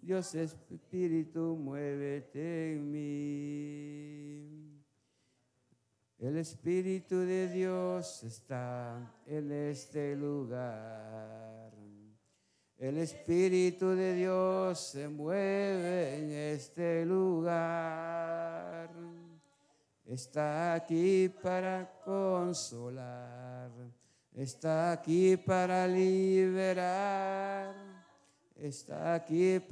Dios Espíritu, muévete en mí. El Espíritu de Dios está en este lugar. El Espíritu de Dios se mueve en este lugar. Está aquí para consolar. Está aquí para liberar. Está aquí